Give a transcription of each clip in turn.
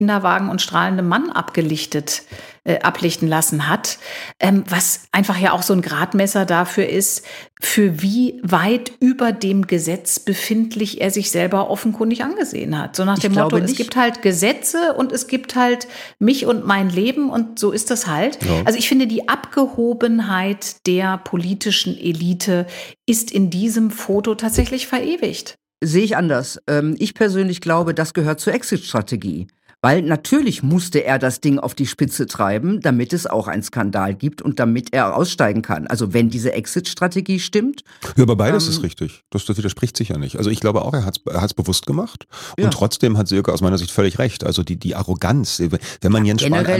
Kinderwagen und strahlendem Mann ablichten lassen hat, was einfach ja auch so ein Gradmesser dafür ist, für wie weit über dem Gesetz befindlich er sich selber offenkundig angesehen hat. So nach dem Motto, es gibt halt Gesetze und es gibt halt mich und mein Leben und so ist das halt. Ja. Also ich finde, die Abgehobenheit der politischen Elite ist in diesem Foto tatsächlich verewigt. Sehe ich anders. Ich persönlich glaube, das gehört zur Exit-Strategie. Weil natürlich musste er das Ding auf die Spitze treiben, damit es auch einen Skandal gibt und damit er aussteigen kann. Also wenn diese Exit-Strategie stimmt. Ja, aber beides ist richtig. Das widerspricht sich ja nicht. Also ich glaube auch, er hat's bewusst gemacht. Und trotzdem hat Silke aus meiner Sicht völlig recht. Also die Arroganz, wenn man Jens Spahn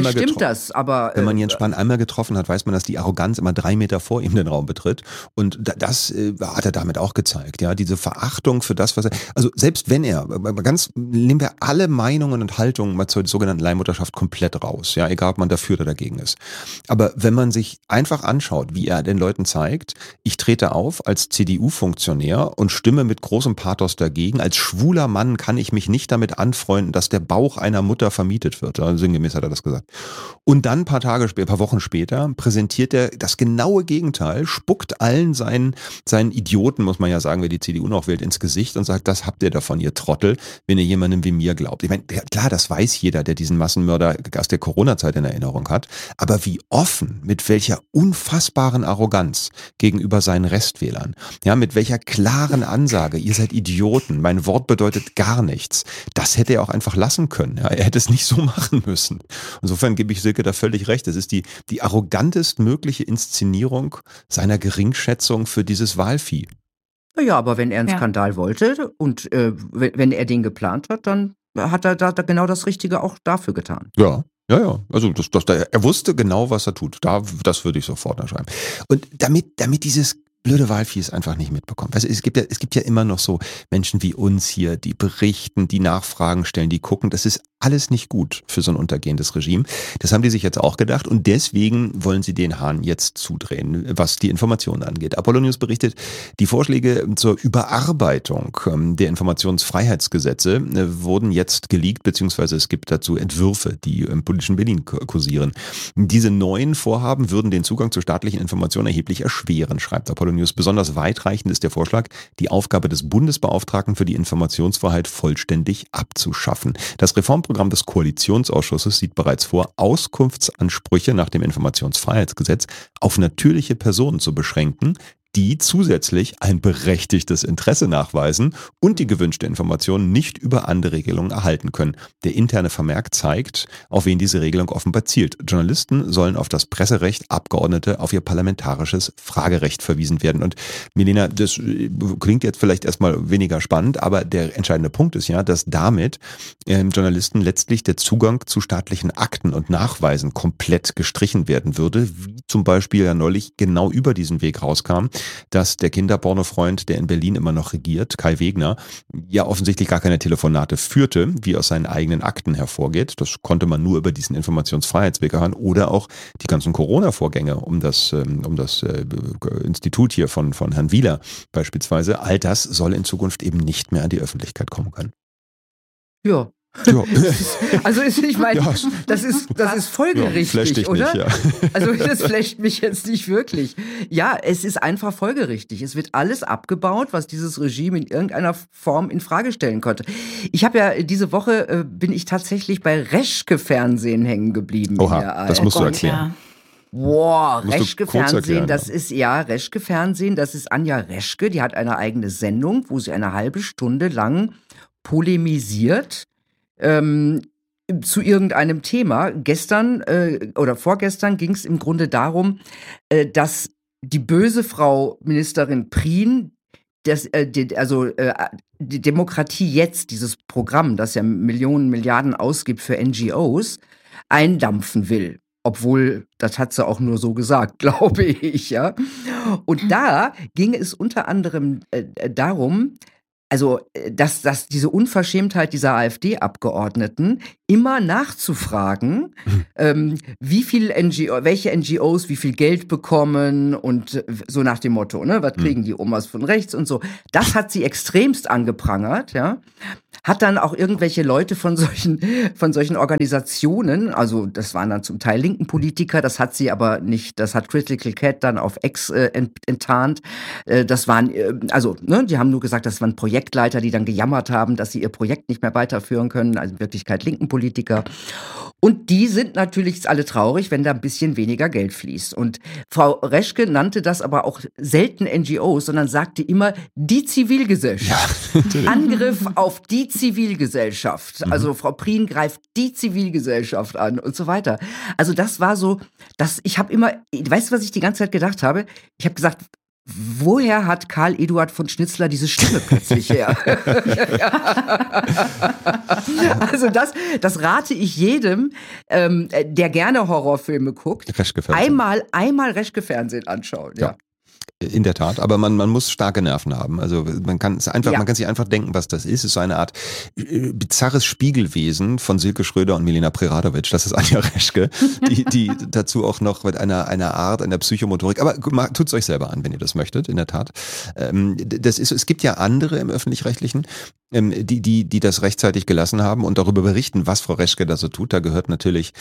wenn man Jens Spahn einmal getroffen hat, weiß man, dass die Arroganz immer 3 Meter vor ihm den Raum betritt. Und das hat er damit auch gezeigt. Ja, diese Verachtung für das, was er, also selbst wenn er, nehmen wir alle Meinungen und Haltungen mal zur sogenannten Leihmutterschaft komplett raus. Ja, egal ob man dafür oder dagegen ist. Aber wenn man sich einfach anschaut, wie er den Leuten zeigt, ich trete auf als CDU-Funktionär und stimme mit großem Pathos dagegen. Als schwuler Mann kann ich mich nicht damit anfreunden, dass der Bauch einer Mutter vermietet wird. Also sinngemäß hat er das gesagt. Und dann ein paar Wochen später präsentiert er das genaue Gegenteil, spuckt allen seinen Idioten, muss man ja sagen, wer die CDU noch wählt, ins Gesicht und sagt, das habt ihr davon, ihr Trottel, wenn ihr jemandem wie mir glaubt. Ich meine, klar, das weiß jeder, der diesen Massenmörder aus der Corona-Zeit in Erinnerung hat. Aber wie offen, mit welcher unfassbaren Arroganz gegenüber seinen Restwählern, ja, mit welcher klaren Ansage, ihr seid Idioten, mein Wort bedeutet gar nichts. Das hätte er auch einfach lassen können. Ja, er hätte es nicht so machen müssen. Insofern gebe ich Silke da völlig recht. Es ist die arrogantest mögliche Inszenierung seiner Geringschätzung für dieses Wahlvieh. Ja, aber wenn er einen Skandal wollte und wenn er den geplant hat, dann hat er da genau das Richtige auch dafür getan. Ja. Also er wusste genau, was er tut. Das würde ich sofort erschreiben. Und damit dieses blöde Wahlvieh es einfach nicht mitbekommt. Also es gibt ja immer noch so Menschen wie uns hier, die berichten, die Nachfragen stellen, die gucken. Das ist alles nicht gut für so ein untergehendes Regime. Das haben die sich jetzt auch gedacht und deswegen wollen sie den Hahn jetzt zudrehen, was die Informationen angeht. Apollo News berichtet, die Vorschläge zur Überarbeitung der Informationsfreiheitsgesetze wurden jetzt geleakt, beziehungsweise es gibt dazu Entwürfe, die im politischen Berlin kursieren. Diese neuen Vorhaben würden den Zugang zu staatlichen Informationen erheblich erschweren, schreibt Apollo News. Besonders weitreichend ist der Vorschlag, die Aufgabe des Bundesbeauftragten für die Informationsfreiheit vollständig abzuschaffen. Das Reformprogramm des Koalitionsausschusses sieht bereits vor, Auskunftsansprüche nach dem Informationsfreiheitsgesetz auf natürliche Personen zu beschränken, die zusätzlich ein berechtigtes Interesse nachweisen und die gewünschte Information nicht über andere Regelungen erhalten können. Der interne Vermerk zeigt, auf wen diese Regelung offenbar zielt. Journalisten sollen auf das Presserecht, Abgeordnete auf ihr parlamentarisches Fragerecht verwiesen werden. Und Milena, das klingt jetzt vielleicht erstmal weniger spannend, aber der entscheidende Punkt ist ja, dass damit Journalisten letztlich der Zugang zu staatlichen Akten und Nachweisen komplett gestrichen werden würde, wie zum Beispiel ja neulich genau über diesen Weg rauskam, dass der Kinderpornofreund, der in Berlin immer noch regiert, Kai Wegner, ja offensichtlich gar keine Telefonate führte, wie aus seinen eigenen Akten hervorgeht. Das konnte man nur über diesen Informationsfreiheitsweg erfahren oder auch die ganzen Corona-Vorgänge um das Institut hier von Herrn Wieler beispielsweise. All das soll in Zukunft eben nicht mehr an die Öffentlichkeit kommen können. Ja. Also ich meine, das ist folgerichtig, oder? Nicht, ja. Also das flasht mich jetzt nicht wirklich. Ja, es ist einfach folgerichtig. Es wird alles abgebaut, was dieses Regime in irgendeiner Form in Frage stellen konnte. Ich habe ja diese Woche bin ich tatsächlich bei Reschke-Fernsehen hängen geblieben. Oha, das musst du erklären. Wow, Reschke-Fernsehen, das ist Reschke-Fernsehen, das ist Anja Reschke, die hat eine eigene Sendung, wo sie eine halbe Stunde lang polemisiert zu irgendeinem Thema. Gestern oder vorgestern ging es im Grunde darum, dass die böse Frau Ministerin Prien, die Demokratie jetzt, dieses Programm, das ja Millionen, Milliarden ausgibt für NGOs, eindampfen will. Obwohl, das hat sie auch nur so gesagt, glaube ich, ja. Und da ging es unter anderem darum, also, dass diese Unverschämtheit dieser AfD-Abgeordneten immer nachzufragen, welche NGOs wie viel Geld bekommen und so nach dem Motto, ne, was kriegen die Omas von rechts und so. Das hat sie extremst angeprangert, ja. hat dann auch irgendwelche Leute von solchen Organisationen, also das waren dann zum Teil linken Politiker, das hat sie aber nicht, das hat Critical Cat dann auf X enttarnt. Das waren, die haben nur gesagt, das waren Projektleiter, die dann gejammert haben, dass sie ihr Projekt nicht mehr weiterführen können, also in Wirklichkeit linken Politiker. Und die sind natürlich alle traurig, wenn da ein bisschen weniger Geld fließt. Und Frau Reschke nannte das aber auch selten NGOs, sondern sagte immer die Zivilgesellschaft. Ja, Angriff auf die Zivilgesellschaft. Also Frau Prien greift die Zivilgesellschaft an und so weiter. Also das war so, ich habe immer, weißt du, was ich die ganze Zeit gedacht habe? Ich habe gesagt, woher hat Karl Eduard von Schnitzler diese Stimme plötzlich her? Also das rate ich jedem, der gerne Horrorfilme guckt, einmal Reschke-Fernsehen anschauen. Ja. In der Tat, aber man muss starke Nerven haben. Also man kann sich einfach denken, was das ist. Es ist so eine Art bizarres Spiegelwesen von Silke Schröder und Milena Preradovic. Das ist Anja Reschke, die dazu auch noch mit einer Art, einer Psychomotorik. Aber tut's euch selber an, wenn ihr das möchtet, in der Tat. Es gibt ja andere im Öffentlich-Rechtlichen, die das rechtzeitig gelassen haben und darüber berichten, was Frau Reschke da so tut. Da gehört natürlich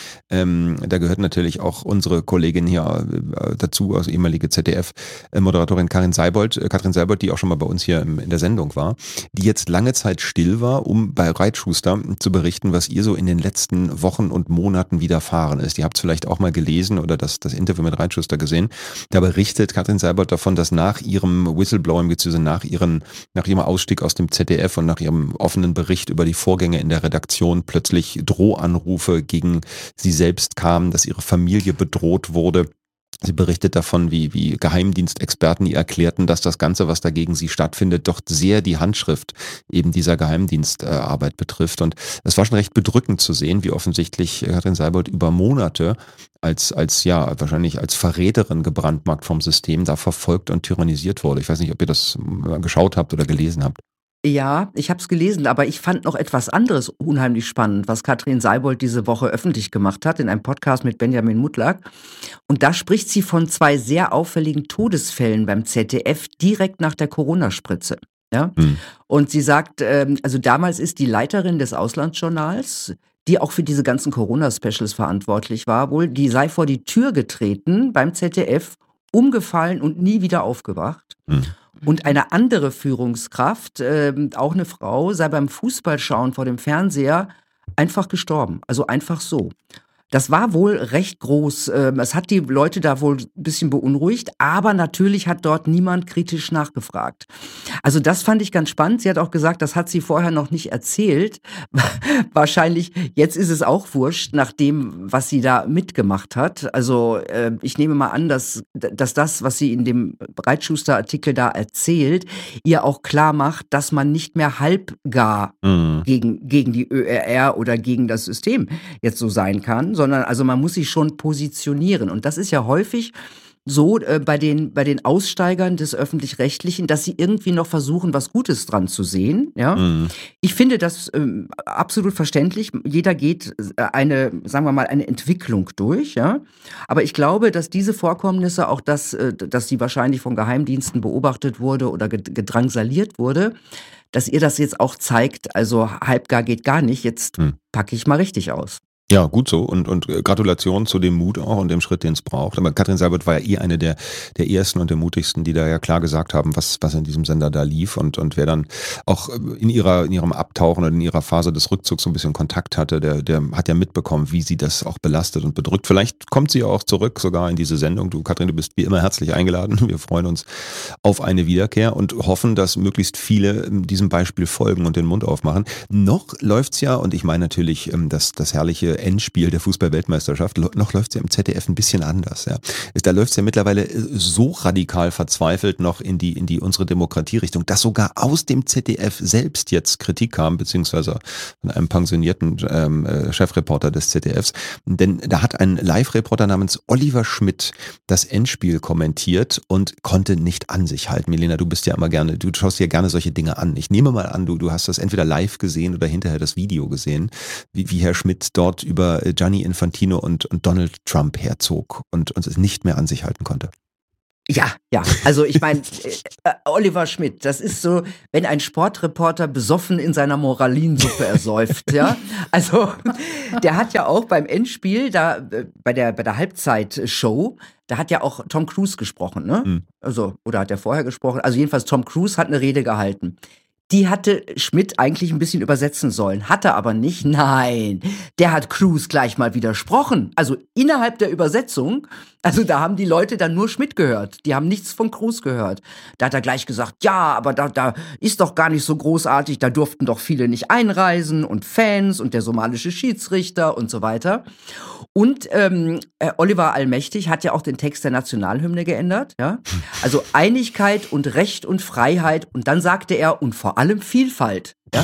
auch unsere Kollegin hier dazu, also ehemalige ZDF-Moderatorin Katrin Seibold, die auch schon mal bei uns hier in der Sendung war, die jetzt lange Zeit still war, um bei Reitschuster zu berichten, was ihr so in den letzten Wochen und Monaten widerfahren ist. Ihr habt es vielleicht auch mal gelesen oder das Interview mit Reitschuster gesehen. Da berichtet Katrin Seibold davon, dass nach ihrem Whistleblowing bzw. nach ihrem Ausstieg aus dem ZDF und nach ihrem offenen Bericht über die Vorgänge in der Redaktion plötzlich Drohanrufe gegen sie selbst kamen, dass ihre Familie bedroht wurde. Sie berichtet davon, wie Geheimdienstexperten ihr erklärten, dass das Ganze, was dagegen sie stattfindet, doch sehr die Handschrift eben dieser Geheimdienstarbeit betrifft. Und es war schon recht bedrückend zu sehen, wie offensichtlich Katrin Seibold über Monate wahrscheinlich als Verräterin gebrandmarkt vom System da verfolgt und tyrannisiert wurde. Ich weiß nicht, ob ihr das geschaut habt oder gelesen habt. Ja, ich habe es gelesen, aber ich fand noch etwas anderes unheimlich spannend, was Katrin Seibold diese Woche öffentlich gemacht hat in einem Podcast mit Benjamin Mutlak. Und da spricht sie von 2 sehr auffälligen Todesfällen beim ZDF direkt nach der Corona-Spritze. Ja? Und sie sagt, also damals ist die Leiterin des Auslandsjournals, die auch für diese ganzen Corona-Specials verantwortlich war, wohl, die sei vor die Tür getreten beim ZDF, umgefallen und nie wieder aufgewacht. Und eine andere Führungskraft, auch eine Frau, sei beim Fußballschauen vor dem Fernseher einfach gestorben. Also einfach so. Das war wohl recht groß. Es hat die Leute da wohl ein bisschen beunruhigt, aber natürlich hat dort niemand kritisch nachgefragt. Also das fand ich ganz spannend. Sie hat auch gesagt, das hat sie vorher noch nicht erzählt. Wahrscheinlich, jetzt ist es auch wurscht, nach dem, was sie da mitgemacht hat. Also ich nehme mal an, dass das, was sie in dem Reitschuster-Artikel da erzählt, ihr auch klar macht, dass man nicht mehr halbgar gegen die ÖRR oder gegen das System jetzt so sein kann, sondern also man muss sich schon positionieren. Und das ist ja häufig so bei den Aussteigern des Öffentlich-Rechtlichen, dass sie irgendwie noch versuchen, was Gutes dran zu sehen. Ja? Ich finde das absolut verständlich. Jeder geht eine Entwicklung durch. Ja? Aber ich glaube, dass diese Vorkommnisse, auch dass sie wahrscheinlich von Geheimdiensten beobachtet wurde oder gedrangsaliert wurde, dass ihr das jetzt auch zeigt, also halbgar geht gar nicht, jetzt packe ich mal richtig aus. Ja, gut so und Gratulation zu dem Mut auch und dem Schritt, den es braucht. Aber Katrin Seibold war ja eine der ersten und der mutigsten, die da ja klar gesagt haben, was in diesem Sender da lief und wer dann auch in ihrem Abtauchen oder in ihrer Phase des Rückzugs so ein bisschen Kontakt hatte, der hat ja mitbekommen, wie sie das auch belastet und bedrückt. Vielleicht kommt sie ja auch zurück sogar in diese Sendung. Du, Katrin, du bist wie immer herzlich eingeladen. Wir freuen uns auf eine Wiederkehr und hoffen, dass möglichst viele diesem Beispiel folgen und den Mund aufmachen. Noch läuft's ja, und ich meine natürlich das herrliche Endspiel der Fußball-Weltmeisterschaft, noch läuft es ja im ZDF ein bisschen anders. Ja. Da läuft es ja mittlerweile so radikal verzweifelt noch in die unsere Demokratie-Richtung, dass sogar aus dem ZDF selbst jetzt Kritik kam, beziehungsweise von einem pensionierten Chefreporter des ZDFs. Denn da hat ein Live-Reporter namens Oliver Schmidt das Endspiel kommentiert und konnte nicht an sich halten. Milena, du schaust dir gerne solche Dinge an. Ich nehme mal an, du hast das entweder live gesehen oder hinterher das Video gesehen, wie Herr Schmidt dort über Gianni Infantino und Donald Trump herzog und es nicht mehr an sich halten konnte. Ja, also ich meine, Oliver Schmidt, das ist so, wenn ein Sportreporter besoffen in seiner Moralinsuppe ersäuft, ja. Also der hat ja auch beim Endspiel, da bei der Halbzeitshow, da hat ja auch Tom Cruise gesprochen, ne? Mhm. Also, oder hat er vorher gesprochen? Also jedenfalls Tom Cruise hat eine Rede gehalten. Die hatte Schmidt eigentlich ein bisschen übersetzen sollen, hatte aber nicht. Nein, der hat Cruise gleich mal widersprochen. Also innerhalb der Übersetzung, also da haben die Leute dann nur Schmidt gehört. Die haben nichts von Cruise gehört. Da hat er gleich gesagt, ja, aber da ist doch gar nicht so großartig, da durften doch viele nicht einreisen und Fans und der somalische Schiedsrichter und so weiter. Und Oliver Allmächtig hat ja auch den Text der Nationalhymne geändert. Ja? Also Einigkeit und Recht und Freiheit. Und dann sagte er, und vor allem Vielfalt. Ja?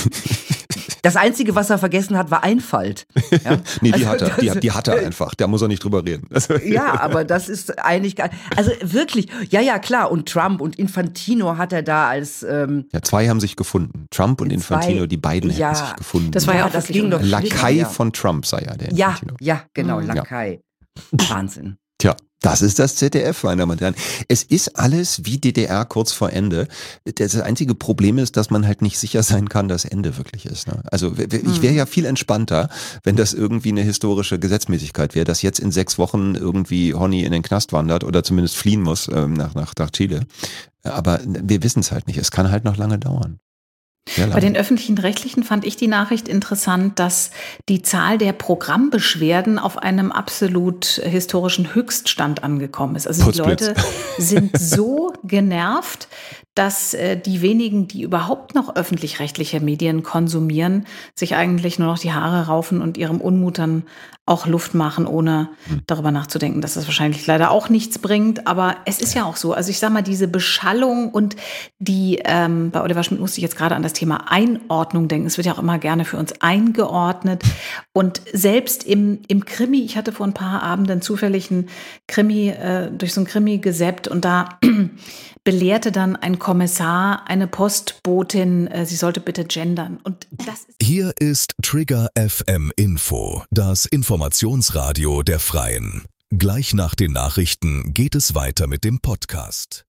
Das Einzige, was er vergessen hat, war Einfalt. Ja? Nee, die hat er einfach. Da muss er nicht drüber reden. Ja, aber das ist Einigkeit. Also wirklich, ja, klar. Und Trump und Infantino hat er da als... ja, zwei haben sich gefunden. Trump und Infantino, die beiden hätten sich gefunden. Das war ja auch das ging doch Lakai von Trump sei ja der Infantino. Ja, genau, Lakai. Wahnsinn. Tja, das ist das ZDF, meine Damen und Herren. Es ist alles wie DDR kurz vor Ende. Das einzige Problem ist, dass man halt nicht sicher sein kann, dass Ende wirklich ist. Ne? Also ich wäre ja viel entspannter, wenn das irgendwie eine historische Gesetzmäßigkeit wäre, dass jetzt in 6 Wochen irgendwie Honey in den Knast wandert oder zumindest fliehen muss nach Chile. Aber wir wissen es halt nicht. Es kann halt noch lange dauern. Bei den öffentlichen Rechtlichen fand ich die Nachricht interessant, dass die Zahl der Programmbeschwerden auf einem absolut historischen Höchststand angekommen ist. Also die Leute sind so genervt, dass die wenigen, die überhaupt noch öffentlich-rechtliche Medien konsumieren, sich eigentlich nur noch die Haare raufen und ihrem Unmut dann auch Luft machen, ohne darüber nachzudenken, dass das wahrscheinlich leider auch nichts bringt. Aber es ist ja auch so. Also ich sag mal, diese Beschallung und die, bei Oliver Schmidt musste ich jetzt gerade an das Thema Einordnung denken. Es wird ja auch immer gerne für uns eingeordnet. Und selbst im Krimi, ich hatte vor ein paar Abenden zufällig einen Krimi, durch so ein Krimi gesäppt und da belehrte dann ein Kommissar eine Postbotin, sie sollte bitte gendern. Und das ist Hier ist Trigger FM Info, das Informationsradio der Freien. Gleich nach den Nachrichten geht es weiter mit dem Podcast.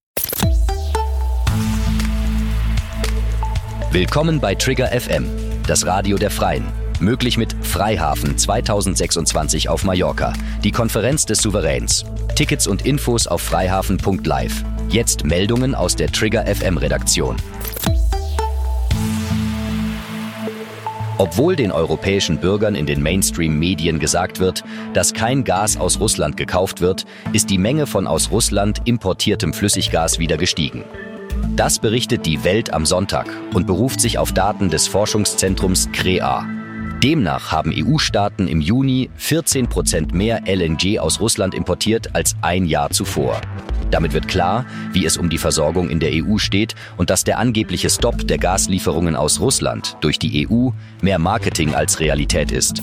Willkommen bei Trigger FM, das Radio der Freien. Möglich mit Freihafen 2026 auf Mallorca, die Konferenz des Souveräns. Tickets und Infos auf freihafen.live. Jetzt Meldungen aus der Trigger FM Redaktion. Obwohl den europäischen Bürgern in den Mainstream-Medien gesagt wird, dass kein Gas aus Russland gekauft wird, ist die Menge von aus Russland importiertem Flüssiggas wieder gestiegen. Das berichtet die Welt am Sonntag und beruft sich auf Daten des Forschungszentrums CREA. Demnach haben EU-Staaten im Juni 14% mehr LNG aus Russland importiert als ein Jahr zuvor. Damit wird klar, wie es um die Versorgung in der EU steht und dass der angebliche Stopp der Gaslieferungen aus Russland durch die EU mehr Marketing als Realität ist.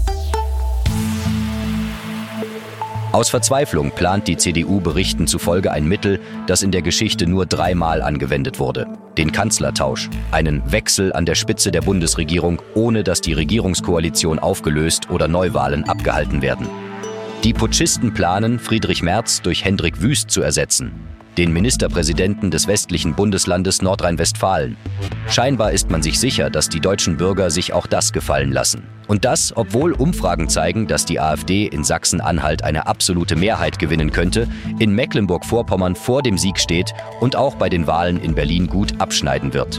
Aus Verzweiflung plant die CDU Berichten zufolge ein Mittel, das in der Geschichte nur 3-mal angewendet wurde. Den Kanzlertausch, einen Wechsel an der Spitze der Bundesregierung, ohne dass die Regierungskoalition aufgelöst oder Neuwahlen abgehalten werden. Die Putschisten planen, Friedrich Merz durch Hendrik Wüst zu ersetzen, den Ministerpräsidenten des westlichen Bundeslandes Nordrhein-Westfalen. Scheinbar ist man sich sicher, dass die deutschen Bürger sich auch das gefallen lassen. Und das, obwohl Umfragen zeigen, dass die AfD in Sachsen-Anhalt eine absolute Mehrheit gewinnen könnte, in Mecklenburg-Vorpommern vor dem Sieg steht und auch bei den Wahlen in Berlin gut abschneiden wird.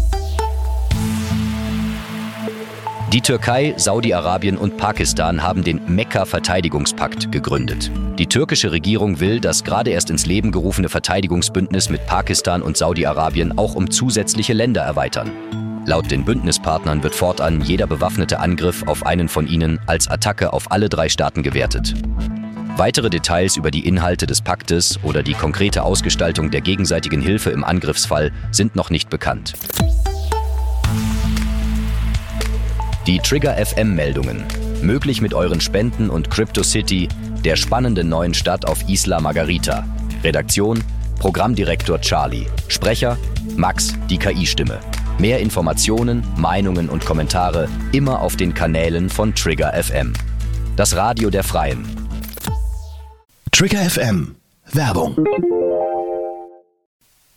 Die Türkei, Saudi-Arabien und Pakistan haben den Mekka-Verteidigungspakt gegründet. Die türkische Regierung will das gerade erst ins Leben gerufene Verteidigungsbündnis mit Pakistan und Saudi-Arabien auch um zusätzliche Länder erweitern. Laut den Bündnispartnern wird fortan jeder bewaffnete Angriff auf einen von ihnen als Attacke auf alle 3 Staaten gewertet. Weitere Details über die Inhalte des Paktes oder die konkrete Ausgestaltung der gegenseitigen Hilfe im Angriffsfall sind noch nicht bekannt. Die Trigger FM-Meldungen. Möglich mit euren Spenden und CryptoCity, der spannenden neuen Stadt auf Isla Margarita. Redaktion: Programmdirektor Charlie. Sprecher: Max, die KI-Stimme. Mehr Informationen, Meinungen und Kommentare immer auf den Kanälen von Trigger FM. Das Radio der Freien. Trigger FM. Werbung.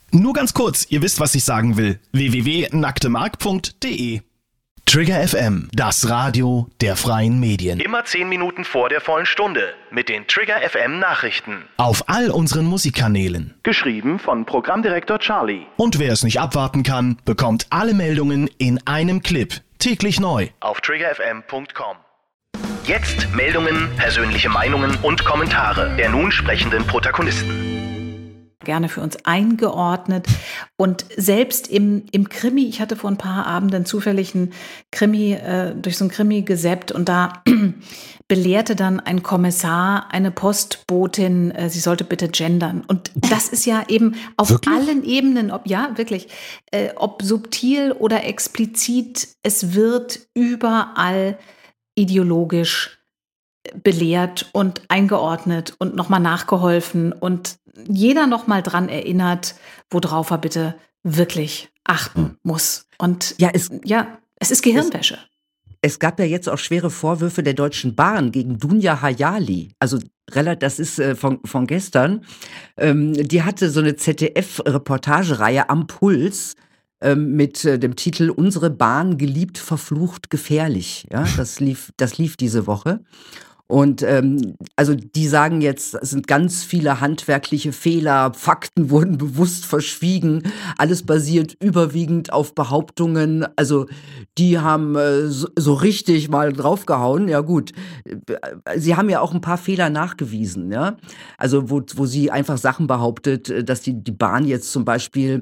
Nur ganz kurz, ihr wisst, was ich sagen will. www.nacktemark.de Trigger FM, das Radio der freien Medien. Immer 10 Minuten vor der vollen Stunde mit den Trigger FM Nachrichten. Auf all unseren Musikkanälen. Geschrieben von Programmdirektor Charlie. Und wer es nicht abwarten kann, bekommt alle Meldungen in einem Clip. Täglich neu. Auf triggerfm.com. Jetzt Meldungen, persönliche Meinungen und Kommentare der nun sprechenden Protagonisten. Gerne für uns eingeordnet. Und selbst im Krimi, ich hatte vor ein paar Abenden zufällig einen Krimi, durch so einen Krimi gesäppt und da belehrte dann ein Kommissar eine Postbotin, sie sollte bitte gendern. Und das ist ja eben auf allen Ebenen, ob subtil oder explizit, es wird überall ideologisch belehrt und eingeordnet und nochmal nachgeholfen und jeder nochmal dran erinnert, worauf er bitte wirklich achten muss. Und es ist Gehirnwäsche. Es gab ja jetzt auch schwere Vorwürfe der Deutschen Bahn gegen Dunja Hayali. Also das ist von gestern. Die hatte so eine ZDF-Reportagereihe am Puls mit dem Titel Unsere Bahn geliebt, verflucht, gefährlich. Ja, das lief diese Woche. Und also die sagen jetzt, es sind ganz viele handwerkliche Fehler, Fakten wurden bewusst verschwiegen, alles basiert überwiegend auf Behauptungen, also die haben so richtig mal draufgehauen, ja gut. Sie haben ja auch ein paar Fehler nachgewiesen, ja, also wo sie einfach Sachen behauptet, dass die Bahn jetzt zum Beispiel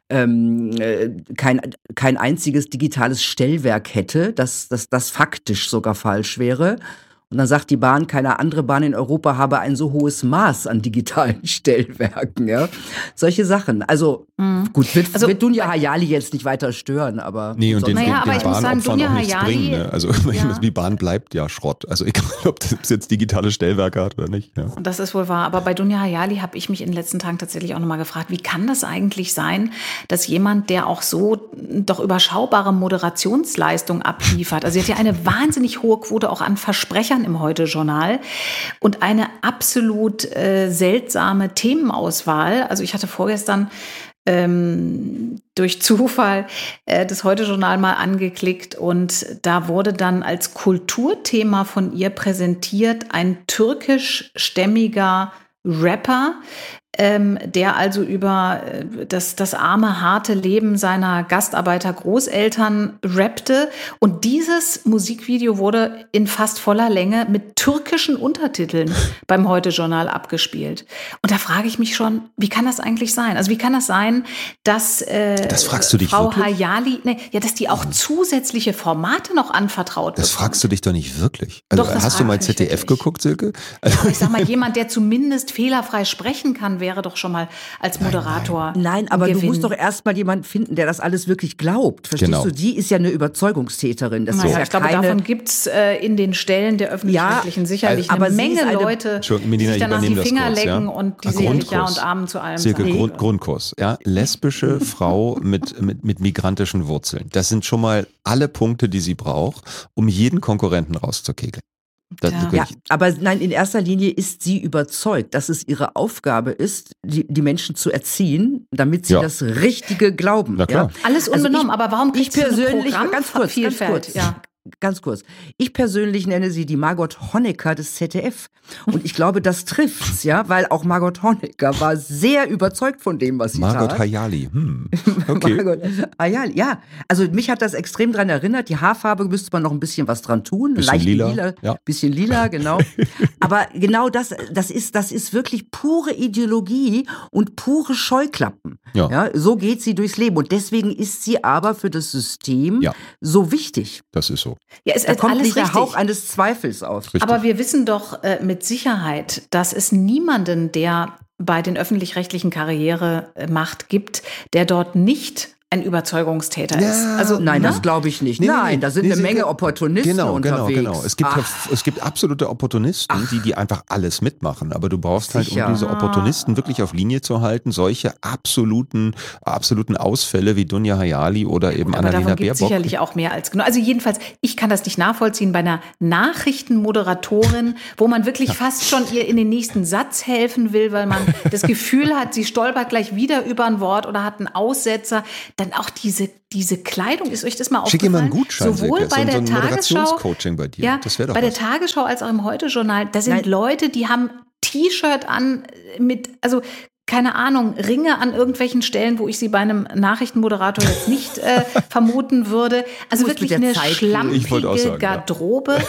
kein einziges digitales Stellwerk hätte, dass das faktisch sogar falsch wäre. Und dann sagt die Bahn, keine andere Bahn in Europa habe ein so hohes Maß an digitalen Stellwerken. Ja? Solche Sachen. Also gut, wird Dunja Hayali jetzt nicht weiter stören, aber... Nee, und den Bahnopfern auch nichts bringen. Ne? Also die Bahn bleibt ja Schrott. Also egal, ob das jetzt digitale Stellwerke hat oder nicht. Ja. Und das ist wohl wahr. Aber bei Dunja Hayali habe ich mich in den letzten Tagen tatsächlich auch nochmal gefragt, wie kann das eigentlich sein, dass jemand, der auch so doch überschaubare Moderationsleistung abliefert, also sie hat ja eine wahnsinnig hohe Quote auch an Versprechern im Heute-Journal und eine absolut seltsame Themenauswahl. Also ich hatte vorgestern durch Zufall das Heute-Journal mal angeklickt und da wurde dann als Kulturthema von ihr präsentiert ein türkischstämmiger Rapper, der also über das arme, harte Leben seiner Gastarbeiter-Großeltern rappte. Und dieses Musikvideo wurde in fast voller Länge mit türkischen Untertiteln beim Heute-Journal abgespielt. Und da frage ich mich schon, wie kann das eigentlich sein? Also wie kann das sein, dass das fragst du dich Frau wirklich? Hayali, dass die auch zusätzliche Formate noch anvertraut bekommt? Das fragst du dich doch nicht wirklich. Also Doch, hast du mal ZDF geguckt, Silke? Also, ich sag mal, jemand, der zumindest fehlerfrei sprechen kann, wäre doch schon mal als Moderator. Nein, aber Gewinn. du musst doch erstmal jemanden finden, der das alles wirklich glaubt. Verstehst du? Die ist ja eine Überzeugungstäterin. Das ist ja ich glaube, davon gibt es in den Stellen der Öffentlich-Rechtlichen sicherlich eine Menge Leute, die sich danach die Finger lecken und die sicherlich Ja und Amen zu allem Silke, sagen. Grundkurs. Ja? Lesbische Frau mit migrantischen Wurzeln. Das sind schon mal alle Punkte, die sie braucht, um jeden Konkurrenten rauszukegeln. Ja, aber nein, in erster Linie ist sie überzeugt, dass es ihre Aufgabe ist, die Menschen zu erziehen, damit sie das Richtige glauben. Na klar. Ja? Alles unbenommen, aber warum kriegt sie persönlich, eine Programmvielfalt? Ganz kurz. Ich persönlich nenne sie die Margot Honecker des ZDF. Und ich glaube, das trifft's, ja, weil auch Margot Honecker war sehr überzeugt von dem, was sie tat. Margot Hayali. Okay. Margot Hayali, ja. Also mich hat das extrem dran erinnert. Die Haarfarbe müsste man noch ein bisschen was dran tun. Bisschen leicht lila. Bisschen lila, genau. Aber genau das ist wirklich pure Ideologie und pure Scheuklappen. Ja, so geht sie durchs Leben. Und deswegen ist sie aber für das System so wichtig. Das ist so. Ja, da kommt alles nicht der richtig. Hauch eines Zweifels auf. Richtig. Aber wir wissen doch mit Sicherheit, dass es niemanden, der bei den öffentlich-rechtlichen Karriere macht, gibt, der dort nicht ein Überzeugungstäter ist. Also, Nein, das glaube ich nicht. Nein, da sind eine Menge Opportunisten unterwegs. Genau. Es gibt absolute Opportunisten, die einfach alles mitmachen. Aber du brauchst halt, um diese Opportunisten wirklich auf Linie zu halten, solche absoluten Ausfälle wie Dunja Hayali oder eben aber Annalena davon gibt es Baerbock. sicherlich auch mehr als genug. Also jedenfalls, ich kann das nicht nachvollziehen bei einer Nachrichtenmoderatorin, wo man wirklich fast schon ihr in den nächsten Satz helfen will, weil man das Gefühl hat, sie stolpert gleich wieder über ein Wort oder hat einen Aussetzer. Dann auch diese Kleidung, ist euch das mal Schick ihr mal einen aufgefallen? Gutschein, Sowohl Silke, bei der so ein Tagesschau, Moderationscoaching bei dir. Das wäre doch bei der was. Tagesschau als auch im Heute-Journal, da sind Leute, die haben T-Shirt an mit, also keine Ahnung, Ringe an irgendwelchen Stellen, wo ich sie bei einem Nachrichtenmoderator jetzt nicht vermuten würde. Also wirklich eine schlampige Garderobe.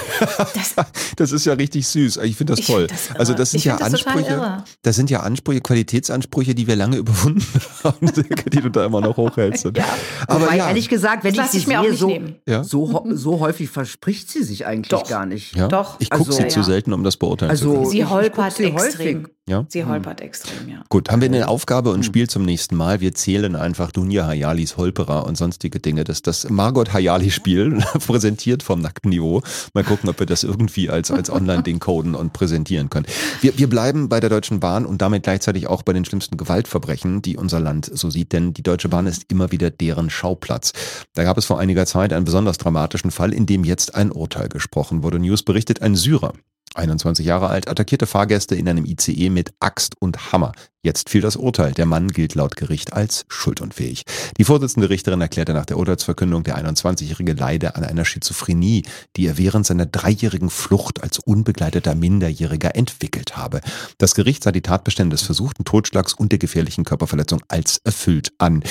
Das ist ja richtig süß. Ich finde das toll. Also das sind ja Ansprüche, Qualitätsansprüche, die wir lange überwunden haben, die du da immer noch hochhältst. Ja. Aber ehrlich gesagt, wenn ich sie sehe, so häufig verspricht sie sich eigentlich gar nicht. Ja? Doch. Ich gucke sie zu selten, um das beurteilen zu können. Sie holpert extrem. Ja? Sie holpert extrem, ja. Gut, haben wir eine Aufgabe und Spiel zum nächsten Mal. Wir zählen einfach Dunja Hayalis Holperer und sonstige Dinge. Das Margot Hayali-Spiel, präsentiert vom nackten Niveau. Mal gucken, ob wir das irgendwie als Online-Ding coden und präsentieren können. Wir bleiben bei der Deutschen Bahn und damit gleichzeitig auch bei den schlimmsten Gewaltverbrechen, die unser Land so sieht. Denn die Deutsche Bahn ist immer wieder deren Schauplatz. Da gab es vor einiger Zeit einen besonders dramatischen Fall, in dem jetzt ein Urteil gesprochen wurde. News berichtet, ein Syrer, 21 Jahre alt, attackierte Fahrgäste in einem ICE mit Axt und Hammer. Jetzt fiel das Urteil. Der Mann gilt laut Gericht als schuldunfähig. Die Vorsitzende Richterin erklärte nach der Urteilsverkündung, der 21-Jährige leide an einer Schizophrenie, die er während seiner 3-jährigen Flucht als unbegleiteter Minderjähriger entwickelt habe. Das Gericht sah die Tatbestände des versuchten Totschlags und der gefährlichen Körperverletzung als erfüllt an.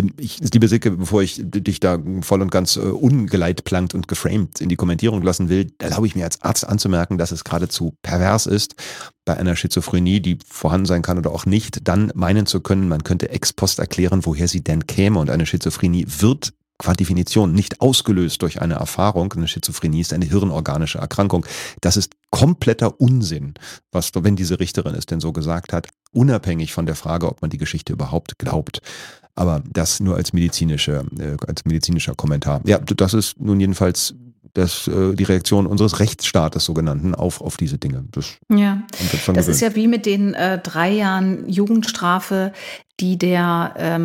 Liebe Silke, bevor ich dich da voll und ganz ungeleitplankt und geframed in die Kommentierung lassen will, erlaube ich mir als Arzt anzumerken, dass es geradezu pervers ist, bei einer Schizophrenie, die vorhanden sein kann oder auch nicht, dann meinen zu können, man könnte ex post erklären, woher sie denn käme. Und eine Schizophrenie wird qua Definition nicht ausgelöst durch eine Erfahrung. Eine Schizophrenie ist eine hirnorganische Erkrankung. Das ist kompletter Unsinn, was, wenn diese Richterin es denn so gesagt hat, unabhängig von der Frage, ob man die Geschichte überhaupt glaubt. Aber das nur als medizinischer Kommentar. Ja, das ist nun jedenfalls die Reaktion unseres Rechtsstaates sogenannten auf diese Dinge. Das ist ja wie mit den 3 Jahren Jugendstrafe, die der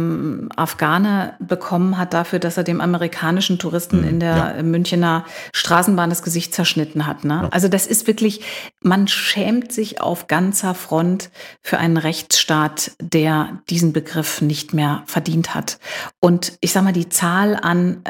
Afghane bekommen hat dafür, dass er dem amerikanischen Touristen in der Münchener Straßenbahn das Gesicht zerschnitten hat. Ne? Ja. Also das ist wirklich, man schämt sich auf ganzer Front für einen Rechtsstaat, der diesen Begriff nicht mehr verdient hat. Und ich sag mal, die Zahl an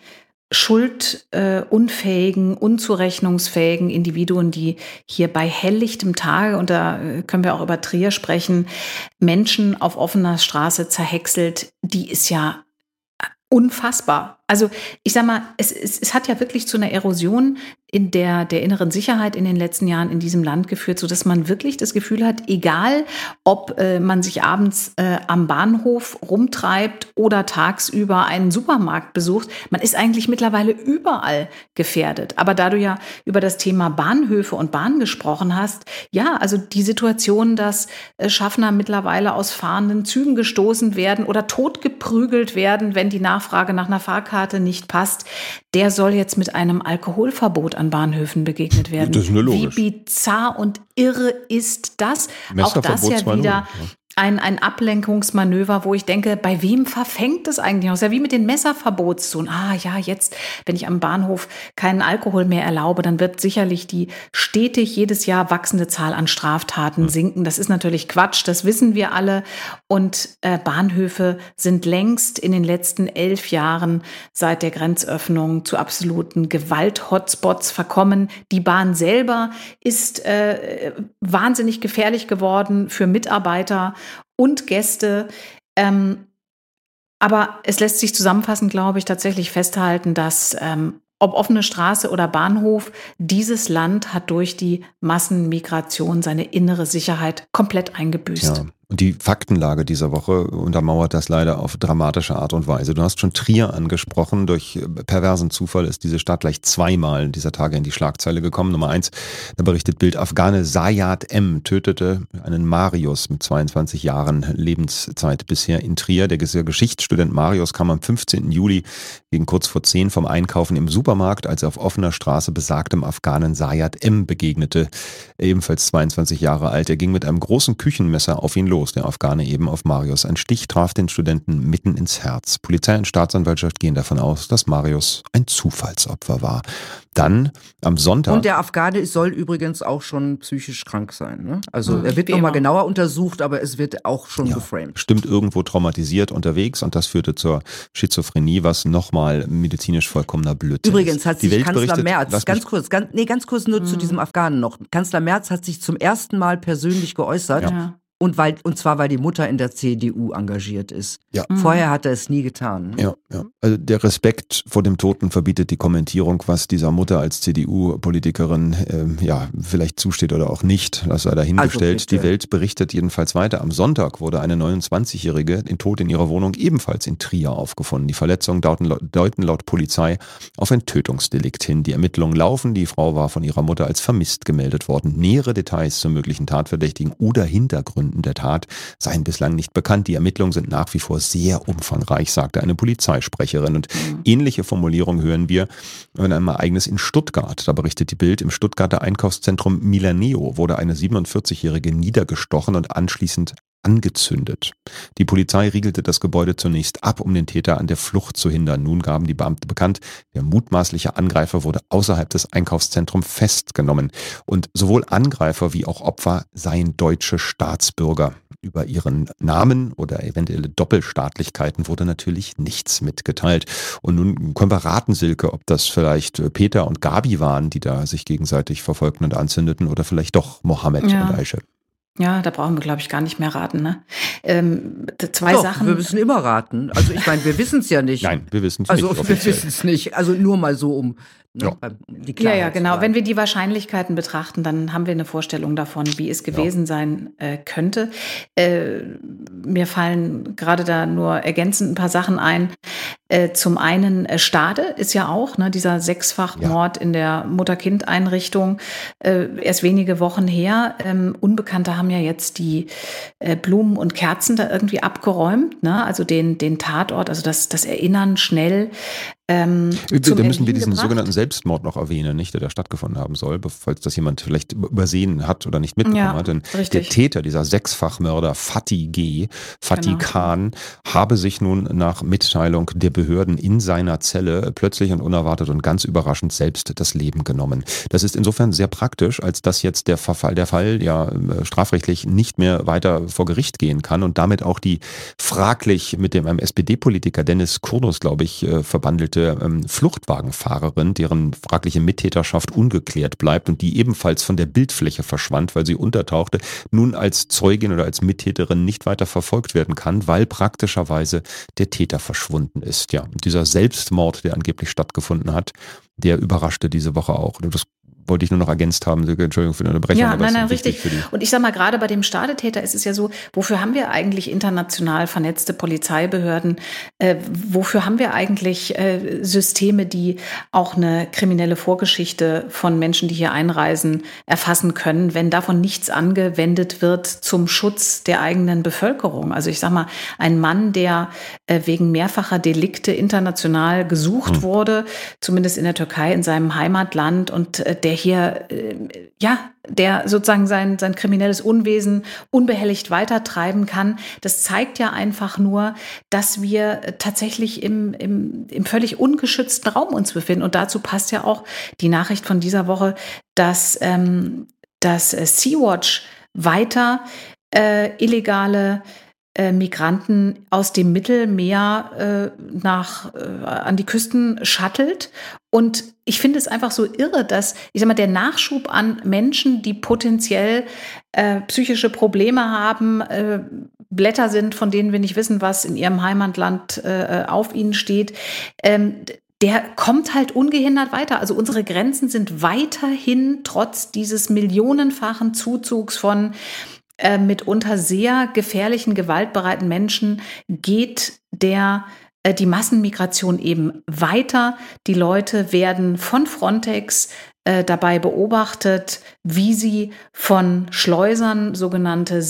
schuldunfähigen, unzurechnungsfähigen Individuen, die hier bei helllichtem Tage, und da können wir auch über Trier sprechen, Menschen auf offener Straße zerhäckselt, die ist ja unfassbar. Also ich sag mal, es hat ja wirklich zu einer Erosion in der inneren Sicherheit in den letzten Jahren in diesem Land geführt, sodass man wirklich das Gefühl hat, egal ob man sich abends am Bahnhof rumtreibt oder tagsüber einen Supermarkt besucht, man ist eigentlich mittlerweile überall gefährdet. Aber da du ja über das Thema Bahnhöfe und Bahn gesprochen hast, ja, also die Situation, dass Schaffner mittlerweile aus fahrenden Zügen gestoßen werden oder totgeprügelt werden, wenn die Nachfrage nach einer Fahrkarte nicht passt, der soll jetzt mit einem Alkoholverbot an Bahnhöfen begegnet werden. Das ist nur logisch. Wie bizarr und irre ist das? Auch das ja wieder ein Ablenkungsmanöver, wo ich denke, bei wem verfängt das eigentlich noch? Das ist ja wie mit den Messerverbotszonen. Jetzt, wenn ich am Bahnhof keinen Alkohol mehr erlaube, dann wird sicherlich die stetig jedes Jahr wachsende Zahl an Straftaten sinken. Das ist natürlich Quatsch, das wissen wir alle. Und Bahnhöfe sind längst in den letzten 11 Jahren seit der Grenzöffnung zu absoluten Gewalt-Hotspots verkommen. Die Bahn selber ist wahnsinnig gefährlich geworden für Mitarbeiter und Gäste. Aber es lässt sich zusammenfassend, glaube ich, tatsächlich festhalten, dass ob offene Straße oder Bahnhof, dieses Land hat durch die Massenmigration seine innere Sicherheit komplett eingebüßt. Ja. Und die Faktenlage dieser Woche untermauert das leider auf dramatische Art und Weise. Du hast schon Trier angesprochen. Durch perversen Zufall ist diese Stadt gleich zweimal dieser Tage in die Schlagzeile gekommen. Nummer 1, da berichtet Bild, Afghane Sayad M. tötete einen Marius mit 22 Jahren Lebenszeit bisher in Trier. Der Geschichtsstudent Marius kam am 15. Juli gegen kurz vor 10 vom Einkaufen im Supermarkt, als er auf offener Straße besagtem Afghanen Sayad M. begegnete. Ebenfalls 22 Jahre alt. Er ging mit einem großen Küchenmesser auf ihn los. Der Afghane eben auf Marius. Ein Stich traf den Studenten mitten ins Herz. Polizei und Staatsanwaltschaft gehen davon aus, dass Marius ein Zufallsopfer war. Dann am Sonntag... Und der Afghane soll übrigens auch schon psychisch krank sein. Ne? Also er wird nochmal genauer untersucht, aber es wird auch schon geframed. Stimmt, irgendwo traumatisiert unterwegs und das führte zur Schizophrenie, was nochmal medizinisch vollkommener Blödsinn Übrigens ist. hat sich Kanzler Merz, ganz kurz nur zu diesem Afghanen noch. Kanzler Merz hat sich zum ersten Mal persönlich geäußert. Ja. Und zwar, weil die Mutter in der CDU engagiert ist. Ja. Vorher hat er es nie getan. Ja. Also der Respekt vor dem Toten verbietet die Kommentierung, was dieser Mutter als CDU-Politikerin vielleicht zusteht oder auch nicht. Das sei dahingestellt. Also die Welt berichtet jedenfalls weiter. Am Sonntag wurde eine 29-Jährige den Tod in ihrer Wohnung ebenfalls in Trier aufgefunden. Die Verletzungen deuten laut Polizei auf ein Tötungsdelikt hin. Die Ermittlungen laufen. Die Frau war von ihrer Mutter als vermisst gemeldet worden. Nähere Details zum möglichen Tatverdächtigen oder Hintergründen der Tat seien bislang nicht bekannt. Die Ermittlungen sind nach wie vor sehr umfangreich, sagte eine Polizeisprecherin. Und ähnliche Formulierungen hören wir in einem Ereignis in Stuttgart. Da berichtet die Bild, im Stuttgarter Einkaufszentrum Milaneo wurde eine 47-Jährige niedergestochen und anschließend angezündet. Die Polizei riegelte das Gebäude zunächst ab, um den Täter an der Flucht zu hindern. Nun gaben die Beamte bekannt, der mutmaßliche Angreifer wurde außerhalb des Einkaufszentrums festgenommen. Und sowohl Angreifer wie auch Opfer seien deutsche Staatsbürger. Über ihren Namen oder eventuelle Doppelstaatlichkeiten wurde natürlich nichts mitgeteilt. Und nun können wir raten, Silke, ob das vielleicht Peter und Gabi waren, die da sich gegenseitig verfolgten und anzündeten, oder vielleicht doch Mohammed und Aisha. Ja, da brauchen wir, glaube ich, gar nicht mehr raten. Ne? Sachen. Wir müssen immer raten. Also ich meine, wir wissen es ja nicht. Nein, wir wissen es nicht. Also wir wissen es nicht. Also nur mal so die Klarheit. Ja, genau. Wenn wir die Wahrscheinlichkeiten betrachten, dann haben wir eine Vorstellung davon, wie es gewesen sein könnte. Mir fallen gerade da nur ergänzend ein paar Sachen ein. Zum einen Stade ist ja auch, ne, dieser Sechsfachmord in der Mutter-Kind-Einrichtung, erst wenige Wochen her. Unbekannte haben ja jetzt die Blumen und Kerzen da irgendwie abgeräumt, ne? Also den Tatort, also das Erinnern schnell. Da müssen wir diesen sogenannten Selbstmord noch erwähnen, nicht, der da stattgefunden haben soll, falls das jemand vielleicht übersehen hat oder nicht mitbekommen hat. Denn der Täter, dieser Sechsfachmörder Fatih Khan, habe sich nun nach Mitteilung der Behörden in seiner Zelle plötzlich und unerwartet und ganz überraschend selbst das Leben genommen. Das ist insofern sehr praktisch, als dass jetzt der Fall ja strafrechtlich nicht mehr weiter vor Gericht gehen kann und damit auch die fraglich mit einem SPD-Politiker Dennis Kurnus, glaube ich, verbandelte Fluchtwagenfahrerin, deren fragliche Mittäterschaft ungeklärt bleibt und die ebenfalls von der Bildfläche verschwand, weil sie untertauchte, nun als Zeugin oder als Mittäterin nicht weiter verfolgt werden kann, weil praktischerweise der Täter verschwunden ist. Ja, und dieser Selbstmord, der angeblich stattgefunden hat, der überraschte diese Woche auch. Das wollte ich nur noch ergänzt haben. Entschuldigung für die Unterbrechung. Ja, nein, richtig. Und ich sag mal, gerade bei dem Stadetäter ist es ja so, wofür haben wir eigentlich international vernetzte Polizeibehörden? Wofür haben wir eigentlich Systeme, die auch eine kriminelle Vorgeschichte von Menschen, die hier einreisen, erfassen können, wenn davon nichts angewendet wird zum Schutz der eigenen Bevölkerung? Also ich sag mal, ein Mann, der wegen mehrfacher Delikte international gesucht wurde, zumindest in der Türkei, in seinem Heimatland, und der hier, der sozusagen sein kriminelles Unwesen unbehelligt weitertreiben kann. Das zeigt ja einfach nur, dass wir tatsächlich im völlig ungeschützten Raum uns befinden. Und dazu passt ja auch die Nachricht von dieser Woche, dass Sea-Watch weiter illegale Migranten aus dem Mittelmeer an die Küsten shuttelt. Und ich finde es einfach so irre, dass, ich sag mal, der Nachschub an Menschen, die potenziell psychische Probleme haben, Blätter sind, von denen wir nicht wissen, was in ihrem Heimatland auf ihnen steht, der kommt halt ungehindert weiter. Also unsere Grenzen sind weiterhin trotz dieses millionenfachen Zuzugs von mitunter sehr gefährlichen, gewaltbereiten Menschen geht die Massenmigration eben weiter. Die Leute werden von Frontex dabei beobachtet, wie sie von Schleusern, sogenannte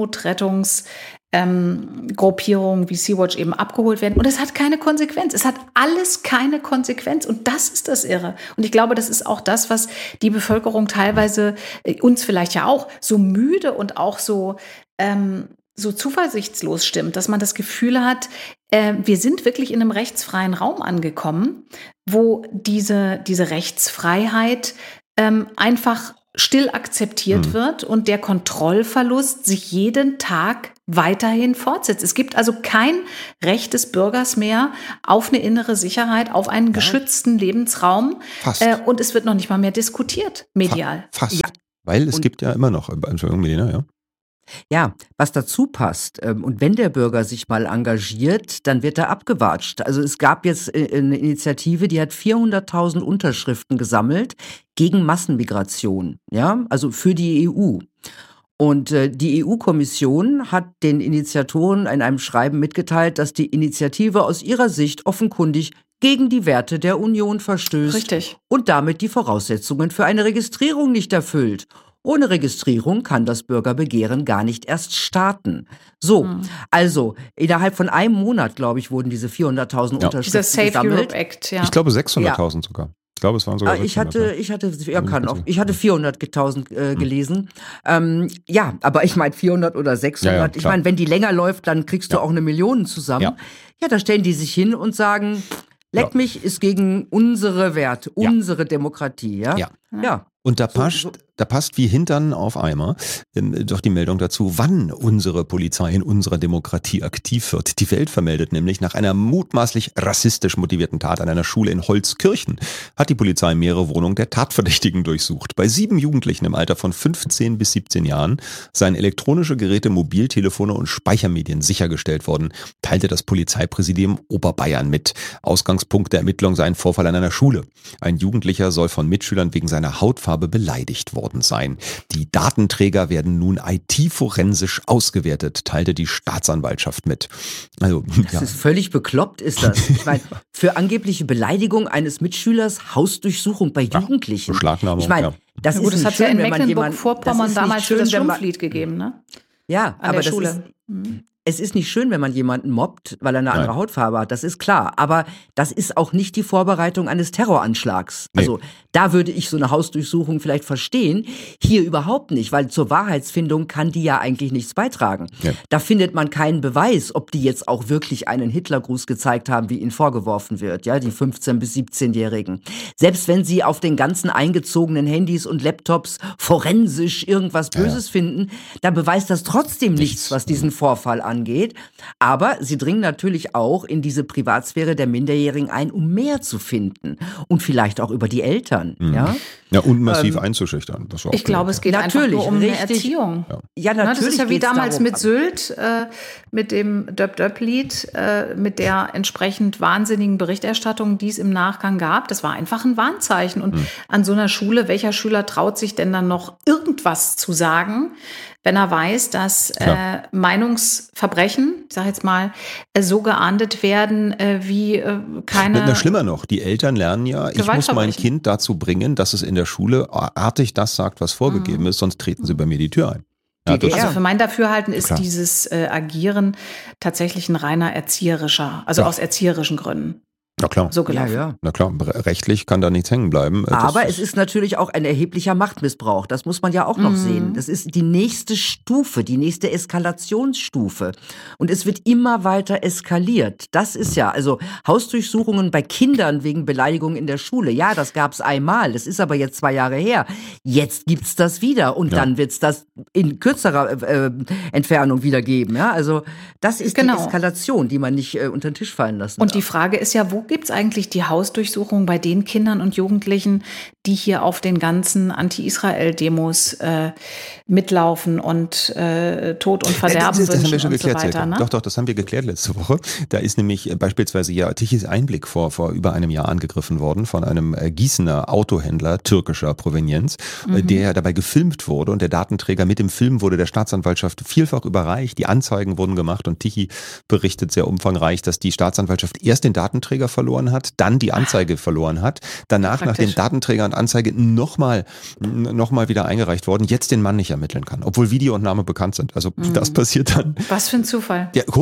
Seenotrettungsgruppierungen wie Sea-Watch eben abgeholt werden. Und es hat keine Konsequenz. Es hat alles keine Konsequenz. Und das ist das Irre. Und ich glaube, das ist auch das, was die Bevölkerung teilweise, uns vielleicht ja auch, so müde und auch so zuversichtslos stimmt, dass man das Gefühl hat, wir sind wirklich in einem rechtsfreien Raum angekommen, wo diese Rechtsfreiheit einfach still akzeptiert wird und der Kontrollverlust sich jeden Tag weiterhin fortsetzt. Es gibt also kein Recht des Bürgers mehr auf eine innere Sicherheit, auf einen geschützten Lebensraum. Fast. Und es wird noch nicht mal mehr diskutiert, medial. Fast. Ja. Weil es gibt ja immer noch, Entschuldigung, Melina, ja. Ja, was dazu passt, und wenn der Bürger sich mal engagiert, dann wird er abgewatscht. Also es gab jetzt eine Initiative, die hat 400.000 Unterschriften gesammelt gegen Massenmigration, ja, also für die EU. Und die EU-Kommission hat den Initiatoren in einem Schreiben mitgeteilt, dass die Initiative aus ihrer Sicht offenkundig gegen die Werte der Union verstößt. Richtig. Und damit die Voraussetzungen für eine Registrierung nicht erfüllt. Ohne Registrierung kann das Bürgerbegehren gar nicht erst starten. So, also innerhalb von einem Monat, glaube ich, wurden diese 400.000 Unterschriften Dieser Safe gesammelt. Europe Act, ja. Ich glaube 600.000 sogar. Ich glaube, es waren sogar 600. Ich hatte 400.000 gelesen. Ja, aber ich meine 400 oder 600. Ja, ich meine, wenn die länger läuft, dann kriegst du auch eine Million zusammen. Ja, da stellen die sich hin und sagen, leck mich, ist gegen unsere Werte, unsere Demokratie. Ja. Und da passt wie Hintern auf Eimer doch die Meldung dazu, wann unsere Polizei in unserer Demokratie aktiv wird. Die Welt vermeldet nämlich, nach einer mutmaßlich rassistisch motivierten Tat an einer Schule in Holzkirchen hat die Polizei mehrere Wohnungen der Tatverdächtigen durchsucht. Bei 7 Jugendlichen im Alter von 15 bis 17 Jahren seien elektronische Geräte, Mobiltelefone und Speichermedien sichergestellt worden, teilte das Polizeipräsidium Oberbayern mit. Ausgangspunkt der Ermittlung sei ein Vorfall an einer Schule. Ein Jugendlicher soll von Mitschülern wegen seiner Hautfarbe beleidigt worden sein. Die Datenträger werden nun IT-forensisch ausgewertet, teilte die Staatsanwaltschaft mit. Also, das ist völlig bekloppt, ist das. Ich meine, für angebliche Beleidigung eines Mitschülers Hausdurchsuchung bei Jugendlichen. Beschlagnahmung, ich meine, das ist das nicht hat schön, ja in wenn man Mecklenburg-Vorpommern damals für das Schlumpflied gegeben, ne? Ja, an aber der Schule. Es ist nicht schön, wenn man jemanden mobbt, weil er eine andere Hautfarbe hat, das ist klar. Aber das ist auch nicht die Vorbereitung eines Terroranschlags. Nee. Also da würde ich so eine Hausdurchsuchung vielleicht verstehen. Hier überhaupt nicht, weil zur Wahrheitsfindung kann die ja eigentlich nichts beitragen. Ja. Da findet man keinen Beweis, ob die jetzt auch wirklich einen Hitlergruß gezeigt haben, wie ihnen vorgeworfen wird, ja, die 15- bis 17-Jährigen. Selbst wenn sie auf den ganzen eingezogenen Handys und Laptops forensisch irgendwas Böses finden, dann beweist das trotzdem nichts, was diesen Vorfall angeht. Aber sie dringen natürlich auch in diese Privatsphäre der Minderjährigen ein, um mehr zu finden. Und vielleicht auch über die Eltern. Ja, und massiv einzuschüchtern. Das war auch ich glaube, es geht einfach nur um eine Erziehung. Ja, natürlich. Das ist ja wie damals darum. mit Sylt, mit dem Döp-Döp-Lied, mit der entsprechend wahnsinnigen Berichterstattung, die es im Nachgang gab. Das war einfach ein Warnzeichen. Und an so einer Schule, welcher Schüler traut sich denn dann noch irgendwas zu sagen, wenn er weiß, dass Meinungsverbrechen, ich sage jetzt mal, so geahndet werden wie keine... Na, schlimmer noch, die Eltern lernen ja, ich muss mein Kind dazu bringen, dass es in der Schule artig das sagt, was vorgegeben ist, sonst treten sie bei mir die Tür ein. Ja, also für mein Dafürhalten ist dieses Agieren tatsächlich ein reiner erzieherischer, also aus erzieherischen Gründen. Na klar. So gelaufen. Ja. Na klar, rechtlich kann da nichts hängen bleiben. Aber es ist natürlich auch ein erheblicher Machtmissbrauch. Das muss man ja auch noch sehen. Das ist die nächste Stufe, die nächste Eskalationsstufe. Und es wird immer weiter eskaliert. Das ist ja, also Hausdurchsuchungen bei Kindern wegen Beleidigung in der Schule. Ja, das gab es einmal. Das ist aber jetzt 2 Jahre her. Jetzt gibt's das wieder. Und dann wird's das in kürzerer Entfernung wieder geben. Ja, also das ist die Eskalation, die man nicht unter den Tisch fallen lassen darf. Und die Frage ist ja, wo gibt es eigentlich die Hausdurchsuchung bei den Kindern und Jugendlichen, die hier auf den ganzen Anti-Israel-Demos mitlaufen und Tod und Verderben das haben wir wünschen schon und so geklärt, weiter? Ne? Doch, das haben wir geklärt letzte Woche. Da ist nämlich beispielsweise ja Tichys Einblick vor über einem Jahr angegriffen worden von einem Gießener Autohändler türkischer Provenienz, der ja dabei gefilmt wurde, und der Datenträger mit dem Film wurde der Staatsanwaltschaft vielfach überreicht. Die Anzeigen wurden gemacht und Tichy berichtet sehr umfangreich, dass die Staatsanwaltschaft erst den Datenträger verloren hat, dann die Anzeige verloren hat, danach nach dem Datenträger und Anzeige nochmal wieder eingereicht worden, jetzt den Mann nicht ermitteln kann, obwohl Video und Name bekannt sind. Also das passiert dann. Was für ein Zufall. Ja,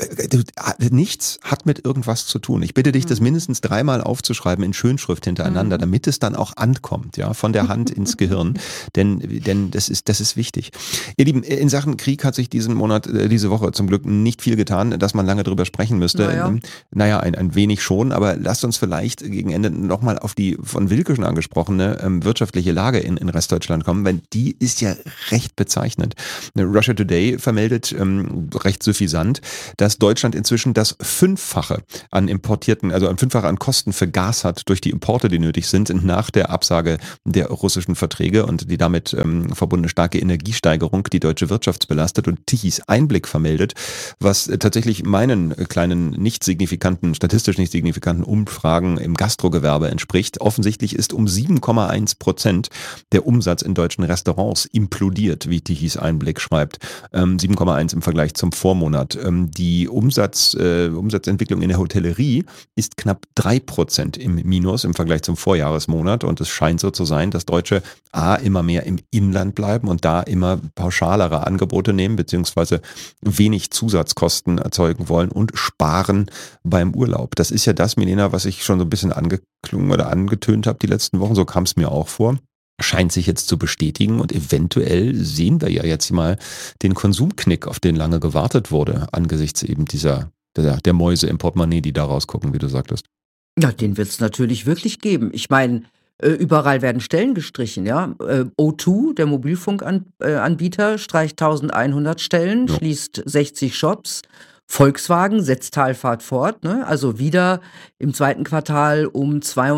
nichts hat mit irgendwas zu tun. Ich bitte dich, das mindestens 3-mal aufzuschreiben in Schönschrift hintereinander, damit es dann auch ankommt, ja, von der Hand ins Gehirn. Denn das ist wichtig. Ihr Lieben, in Sachen Krieg hat sich diese Woche zum Glück nicht viel getan, dass man lange drüber sprechen müsste. Naja, ein wenig schon, aber lasst uns vielleicht gegen Ende nochmal auf die von Wilke schon angesprochene wirtschaftliche Lage in Restdeutschland kommen, weil die ist ja recht bezeichnend. Russia Today vermeldet recht suffisant, dass Deutschland inzwischen das 5-fache an importierten, also ein 5-fache an Kosten für Gas hat durch die Importe, die nötig sind, nach der Absage der russischen Verträge und die damit verbundene starke Energiesteigerung die deutsche Wirtschaft belastet. Und Tichys Einblick vermeldet, was tatsächlich meinen kleinen statistisch nicht signifikanten Umfragen im Gastrogewerbe entspricht. Offensichtlich ist um 7,1% der Umsatz in deutschen Restaurants implodiert, wie Tichys Einblick schreibt. 7,1 im Vergleich zum Vormonat. Die Umsatzentwicklung in der Hotellerie ist knapp 3% im Minus im Vergleich zum Vorjahresmonat, und es scheint so zu sein, dass Deutsche immer mehr im Inland bleiben und da immer pauschalere Angebote nehmen, beziehungsweise wenig Zusatzkosten erzeugen wollen und sparen beim Urlaub. Das ist ja das, Milena, was ich schon so ein bisschen angeklungen oder angetönt habe die letzten Wochen, so kam es mir auch vor. Scheint sich jetzt zu bestätigen, und eventuell sehen wir ja jetzt mal den Konsumknick, auf den lange gewartet wurde, angesichts eben der Mäuse im Portemonnaie, die da rausgucken, wie du sagtest. Ja, den wird es natürlich wirklich geben. Ich meine, überall werden Stellen gestrichen, ja. O2, der Mobilfunkanbieter, streicht 1100 Stellen, schließt 60 Shops. Volkswagen setzt Talfahrt fort, ne? Also wieder im zweiten Quartal um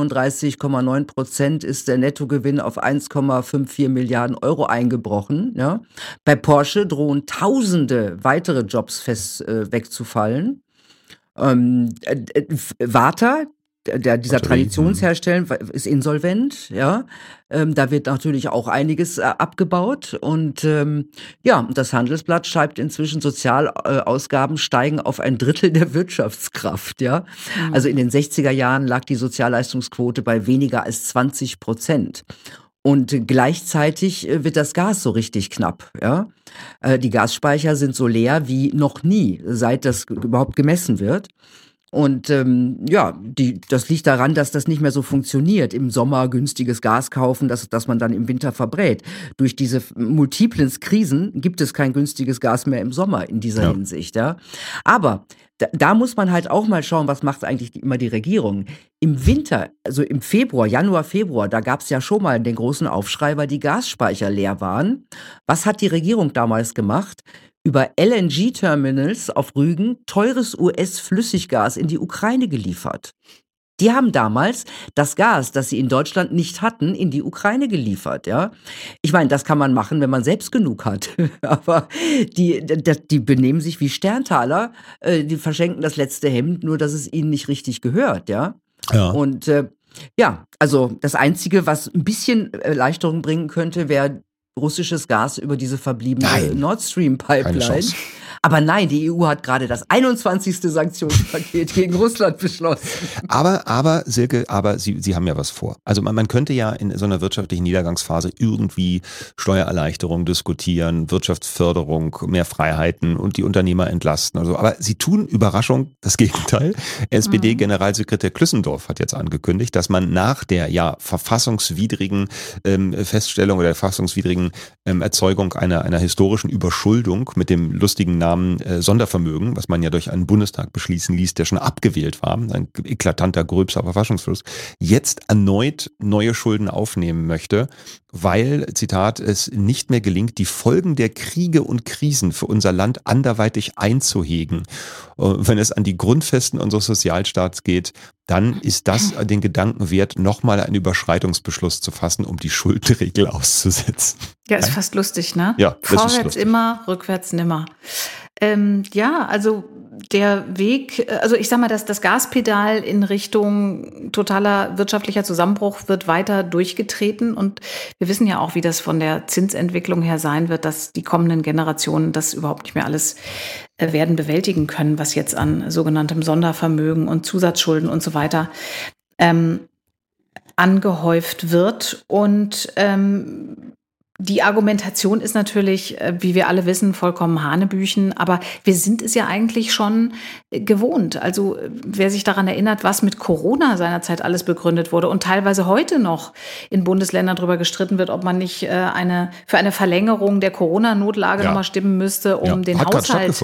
32,9% ist der Nettogewinn auf 1,54 Milliarden Euro eingebrochen. Ja? Bei Porsche drohen Tausende weitere Jobs wegzufallen. Warta, dieser Traditionshersteller, ist insolvent, ja. Da wird natürlich auch einiges abgebaut, und das Handelsblatt schreibt inzwischen, Sozialausgaben steigen auf 1/3 der Wirtschaftskraft, ja. Also in den 60er Jahren lag die Sozialleistungsquote bei weniger als 20%. Und gleichzeitig wird das Gas so richtig knapp, ja. Die Gasspeicher sind so leer wie noch nie, seit das überhaupt gemessen wird. Und das liegt daran, dass das nicht mehr so funktioniert, im Sommer günstiges Gas kaufen, dass man dann im Winter verbrät. Durch diese multiplen Krisen gibt es kein günstiges Gas mehr im Sommer in dieser Hinsicht. Ja. Aber da muss man halt auch mal schauen, was macht eigentlich immer die Regierung. Im Winter, also im Januar, Februar, da gab es ja schon mal den großen Aufschrei, weil die Gasspeicher leer waren. Was hat die Regierung damals gemacht? Über LNG-Terminals auf Rügen teures US-Flüssiggas in die Ukraine geliefert. Die haben damals das Gas, das sie in Deutschland nicht hatten, in die Ukraine geliefert, ja. Ich meine, das kann man machen, wenn man selbst genug hat. Aber die benehmen sich wie Sterntaler, die verschenken das letzte Hemd, nur dass es ihnen nicht richtig gehört, ja. Und also das Einzige, was ein bisschen Erleichterung bringen könnte, wäre russisches Gas über diese verbliebene Nord Stream Pipeline. Aber nein, die EU hat gerade das 21. Sanktionspaket gegen Russland beschlossen. Aber Silke, Sie haben ja was vor. Also man könnte ja in so einer wirtschaftlichen Niedergangsphase irgendwie Steuererleichterung diskutieren, Wirtschaftsförderung, mehr Freiheiten und die Unternehmer entlasten. Also, aber Sie tun, Überraschung, das Gegenteil. SPD-Generalsekretär Klüssendorf hat jetzt angekündigt, dass man nach der verfassungswidrigen Feststellung oder der verfassungswidrigen Erzeugung einer historischen Überschuldung mit dem lustigen Namen Sondervermögen, was man ja durch einen Bundestag beschließen ließ, der schon abgewählt war, ein eklatanter, gröbster Verfassungsschluss, jetzt erneut neue Schulden aufnehmen möchte, weil, Zitat, es nicht mehr gelingt, die Folgen der Kriege und Krisen für unser Land anderweitig einzuhegen. Wenn es an die Grundfesten unseres Sozialstaats geht, dann ist das den Gedanken wert, nochmal einen Überschreitungsbeschluss zu fassen, um die Schuldenregel auszusetzen. Ja, ist fast lustig, ne? Ja, das ist Vorwärts lustig. immer, rückwärts nimmer. Also der Weg, also ich sag mal, das Gaspedal in Richtung totaler wirtschaftlicher Zusammenbruch wird weiter durchgetreten und wir wissen ja auch, wie das von der Zinsentwicklung her sein wird, dass die kommenden Generationen das überhaupt nicht mehr alles werden bewältigen können, was jetzt an sogenanntem Sondervermögen und Zusatzschulden und so weiter angehäuft wird und die Argumentation ist natürlich, wie wir alle wissen, vollkommen Hanebüchen, aber wir sind es ja eigentlich schon gewohnt. Also wer sich daran erinnert, was mit Corona seinerzeit alles begründet wurde und teilweise heute noch in Bundesländern darüber gestritten wird, ob man nicht für eine Verlängerung der Corona-Notlage nochmal stimmen müsste, um den Haushalt,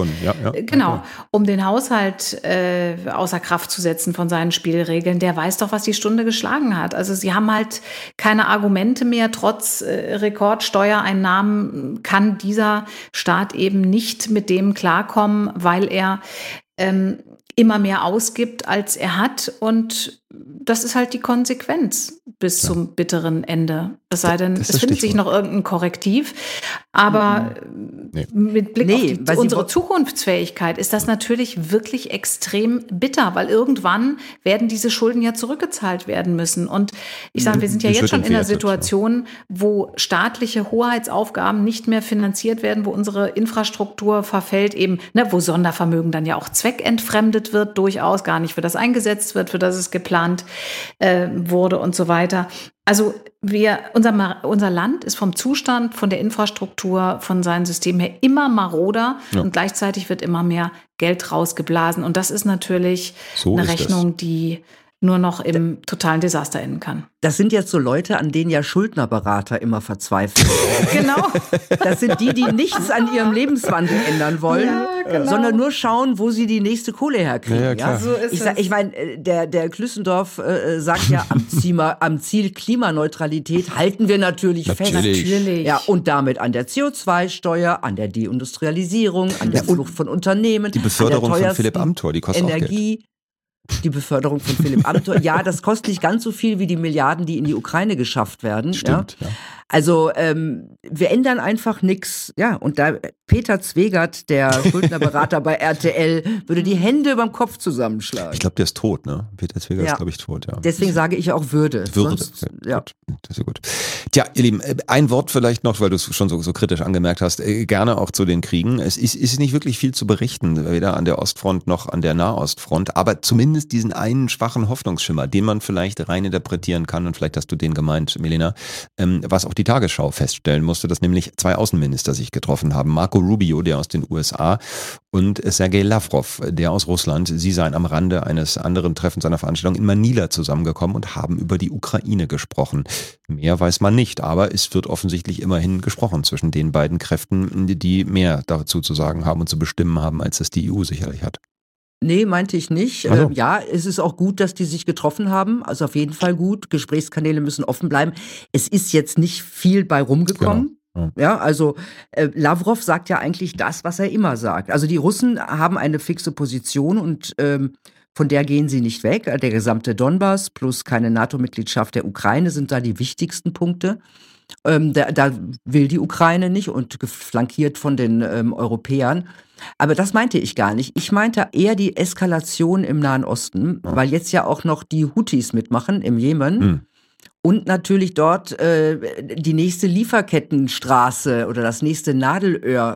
um den Haushalt außer Kraft zu setzen von seinen Spielregeln, der weiß doch, was die Stunde geschlagen hat. Also sie haben halt keine Argumente mehr, trotz Rekordsteuereinnahmen kann dieser Staat eben nicht mit dem klarkommen, weil er immer mehr ausgibt, als er hat. Und das ist halt die Konsequenz bis zum bitteren Ende. Es sei denn, es findet sich noch irgendein Korrektiv. Aber mit Blick auf unsere Zukunftsfähigkeit ist das natürlich wirklich extrem bitter, weil irgendwann werden diese Schulden ja zurückgezahlt werden müssen. Und ich sage, wir sind ja jetzt schon in einer Situation, wo staatliche Hoheitsaufgaben nicht mehr finanziert werden, wo unsere Infrastruktur verfällt, eben, wo Sondervermögen dann ja auch zweckentfremdet wird, durchaus gar nicht für das eingesetzt wird, für das es geplant wurde und so weiter. Also unser Land ist vom Zustand, von der Infrastruktur, von seinen Systemen her immer maroder und gleichzeitig wird immer mehr Geld rausgeblasen. Und das ist natürlich eine Rechnung, die nur noch im totalen Desaster enden kann. Das sind jetzt so Leute, an denen ja Schuldnerberater immer verzweifeln. Genau. Das sind die nichts an ihrem Lebenswandel ändern wollen, sondern nur schauen, wo sie die nächste Kohle herkriegen. Ja, so ist ich meine, der Klüssendorf sagt ja, am Ziel Klimaneutralität halten wir natürlich fest. Natürlich. Ja, und damit an der CO2-Steuer, an der Deindustrialisierung, an der Flucht von Unternehmen, die Beförderung an der von Philipp Amthor, die kostet Energie. auch Geld. Die Beförderung von Philipp Amthor, ja, das kostet nicht ganz so viel wie die Milliarden, die in die Ukraine geschafft werden. Stimmt, ja. Also wir ändern einfach nichts. Ja, und da Peter Zwegert, der Schuldnerberater bei RTL, würde die Hände überm Kopf zusammenschlagen. Ich glaube, der ist tot, ne? Peter Zwegert ist, glaube ich, tot, ja. Deswegen sage ich auch Würde. Sonst, Gut. Das ist gut. Tja, ihr Lieben, ein Wort vielleicht noch, weil du es schon so kritisch angemerkt hast, gerne auch zu den Kriegen. Es ist nicht wirklich viel zu berichten, weder an der Ostfront noch an der Nahostfront, aber zumindest diesen einen schwachen Hoffnungsschimmer, den man vielleicht rein interpretieren kann, und vielleicht hast du den gemeint, Melina, was auch die Tagesschau feststellen musste, dass nämlich zwei Außenminister sich getroffen haben. Marco Rubio, der aus den USA, und Sergei Lavrov, der aus Russland. Sie seien am Rande eines anderen Treffens einer Veranstaltung in Manila zusammengekommen und haben über die Ukraine gesprochen. Mehr weiß man nicht, aber es wird offensichtlich immerhin gesprochen zwischen den beiden Kräften, die mehr dazu zu sagen haben und zu bestimmen haben, als es die EU sicherlich hat. Nee, meinte ich nicht. Also. Ja, es ist auch gut, dass die sich getroffen haben. Also auf jeden Fall gut. Gesprächskanäle müssen offen bleiben. Es ist jetzt nicht viel bei rumgekommen. Genau. Ja, also Lavrov sagt ja eigentlich das, was er immer sagt. Also die Russen haben eine fixe Position und von der gehen sie nicht weg. Der gesamte Donbass plus keine NATO-Mitgliedschaft der Ukraine sind da die wichtigsten Punkte. Da will die Ukraine nicht und geflankiert von den Europäern. Aber das meinte ich gar nicht. Ich meinte eher die Eskalation im Nahen Osten, weil jetzt ja auch noch die Houthis mitmachen im Jemen. Und natürlich dort die nächste Lieferkettenstraße oder das nächste Nadelöhr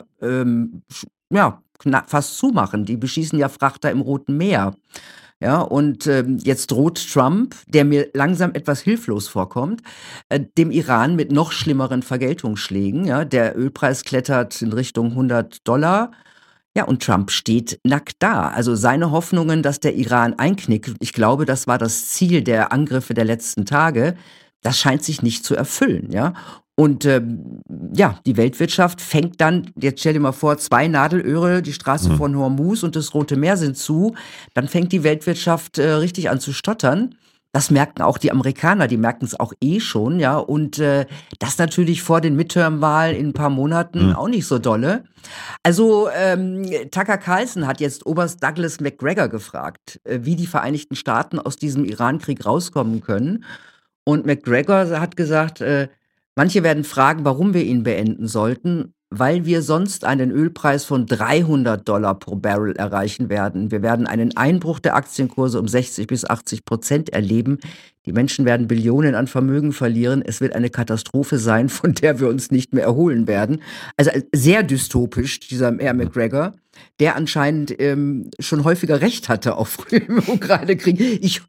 fast zumachen. Die beschießen ja Frachter im Roten Meer. Ja, und jetzt droht Trump, der mir langsam etwas hilflos vorkommt, dem Iran mit noch schlimmeren Vergeltungsschlägen. Ja, der Ölpreis klettert in Richtung $100. Ja, und Trump steht nackt da. Also seine Hoffnungen, dass der Iran einknickt, ich glaube, das war das Ziel der Angriffe der letzten Tage, das scheint sich nicht zu erfüllen. Ja. Und die Weltwirtschaft fängt dann, jetzt stell dir mal vor, 2 Nadelöhre, die Straße von Hormuz und das Rote Meer sind zu, dann fängt die Weltwirtschaft richtig an zu stottern. Das merken auch die Amerikaner, die merken es auch schon, ja. Und das natürlich vor den Midterm-Wahlen in ein paar Monaten auch nicht so dolle. Also Tucker Carlson hat jetzt Oberst Douglas Macgregor gefragt, wie die Vereinigten Staaten aus diesem Iran-Krieg rauskommen können. Und Macgregor hat gesagt, manche werden fragen, warum wir ihn beenden sollten, weil wir sonst einen Ölpreis von $300 pro Barrel erreichen werden. Wir werden einen Einbruch der Aktienkurse um 60-80% erleben. Die Menschen werden Billionen an Vermögen verlieren. Es wird eine Katastrophe sein, von der wir uns nicht mehr erholen werden. Also sehr dystopisch, dieser Herr Macgregor, der anscheinend schon häufiger Recht hatte, auch früher im Ukraine-Krieg. Ich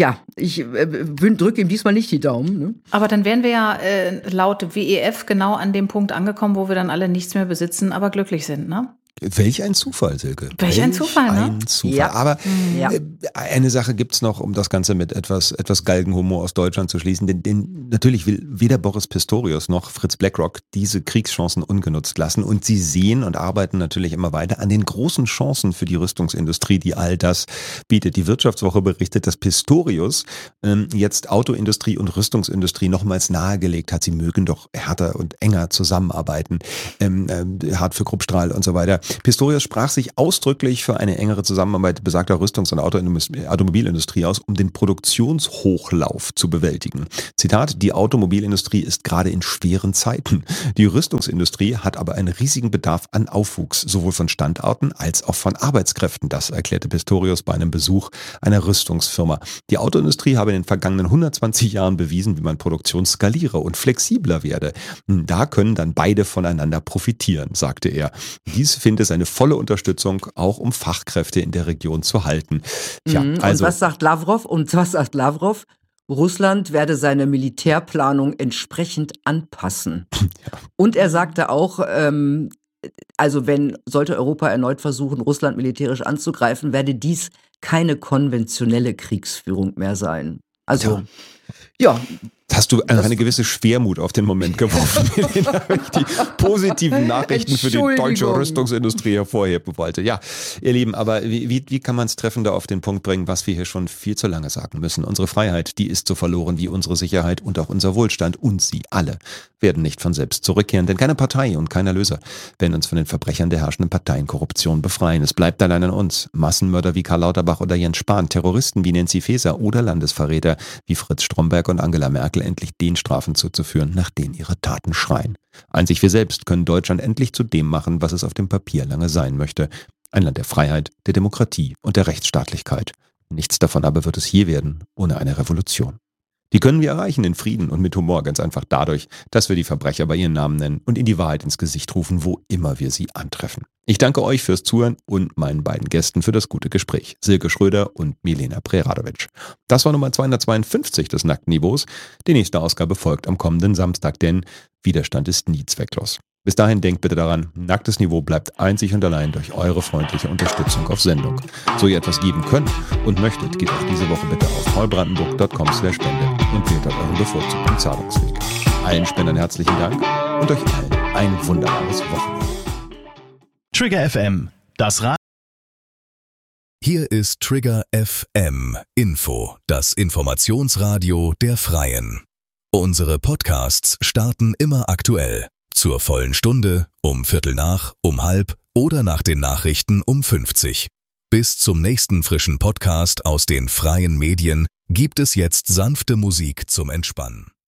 drücke ihm diesmal nicht die Daumen. Ne? Aber dann wären wir ja laut WEF genau an dem Punkt angekommen, wo wir dann alle nichts mehr besitzen, aber glücklich sind, ne? Welch ein Zufall, Silke. Welch ein Zufall, ne? Ein Zufall. Ja. Aber eine Sache gibt's noch, um das Ganze mit etwas Galgenhumor aus Deutschland zu schließen. Denn natürlich will weder Boris Pistorius noch Fritz BlackRock diese Kriegschancen ungenutzt lassen. Und sie sehen und arbeiten natürlich immer weiter an den großen Chancen für die Rüstungsindustrie, die all das bietet. Die Wirtschaftswoche berichtet, dass Pistorius jetzt Autoindustrie und Rüstungsindustrie nochmals nahegelegt hat. Sie mögen doch härter und enger zusammenarbeiten. Hart für Kruppstrahl und so weiter. Pistorius sprach sich ausdrücklich für eine engere Zusammenarbeit besagter Rüstungs- und Automobilindustrie aus, um den Produktionshochlauf zu bewältigen. Zitat, die Automobilindustrie ist gerade in schweren Zeiten. Die Rüstungsindustrie hat aber einen riesigen Bedarf an Aufwuchs, sowohl von Standorten als auch von Arbeitskräften. Das erklärte Pistorius bei einem Besuch einer Rüstungsfirma. Die Autoindustrie habe in den vergangenen 120 Jahren bewiesen, wie man Produktion skaliere und flexibler werde. Da können dann beide voneinander profitieren, sagte er. Dies findet es eine volle Unterstützung, auch um Fachkräfte in der Region zu halten. Ja, also, und was sagt Lavrov? Russland werde seine Militärplanung entsprechend anpassen. Ja. Und er sagte auch, sollte Europa erneut versuchen, Russland militärisch anzugreifen, werde dies keine konventionelle Kriegsführung mehr sein. Also, ja. Hast du eine gewisse Schwermut auf den Moment geworfen, in dem ich die positiven Nachrichten für die deutsche Rüstungsindustrie hervorheben wollte. Ja, ihr Lieben, aber wie kann man es treffender auf den Punkt bringen, was wir hier schon viel zu lange sagen müssen? Unsere Freiheit, die ist so verloren wie unsere Sicherheit und auch unser Wohlstand. Und sie alle werden nicht von selbst zurückkehren, denn keine Partei und kein Erlöser werden uns von den Verbrechern der herrschenden Parteienkorruption befreien. Es bleibt allein an uns. Massenmörder wie Karl Lauterbach oder Jens Spahn, Terroristen wie Nancy Faeser oder Landesverräter wie Fritz Stromberg und Angela Merkel endlich den Strafen zuzuführen, nach denen ihre Taten schreien. Einzig wir selbst können Deutschland endlich zu dem machen, was es auf dem Papier lange sein möchte. Ein Land der Freiheit, der Demokratie und der Rechtsstaatlichkeit. Nichts davon aber wird es je werden, ohne eine Revolution. Die können wir erreichen in Frieden und mit Humor, ganz einfach dadurch, dass wir die Verbrecher bei ihren Namen nennen und ihnen die Wahrheit ins Gesicht rufen, wo immer wir sie antreffen. Ich danke euch fürs Zuhören und meinen beiden Gästen für das gute Gespräch, Silke Schröder und Milena Preradovic. Das war Nummer 252 des Nackten Niveaus. Die nächste Ausgabe folgt am kommenden Samstag, denn Widerstand ist nie zwecklos. Bis dahin denkt bitte daran, Nacktes Niveau bleibt einzig und allein durch eure freundliche Unterstützung auf Sendung. So ihr etwas geben könnt und möchtet, geht auch diese Woche bitte auf neubrandenburg.com/spende und wählt dort euren bevorzugten Zahlungsweg. Allen Spendern herzlichen Dank und euch allen ein wunderbares Wochenende. Trigger FM, das Hier ist Trigger FM Info, das Informationsradio der Freien. Unsere Podcasts starten immer aktuell. Zur vollen Stunde, um 7:15, um 12:30 oder nach den Nachrichten um 50. Bis zum nächsten frischen Podcast aus den freien Medien gibt es jetzt sanfte Musik zum Entspannen.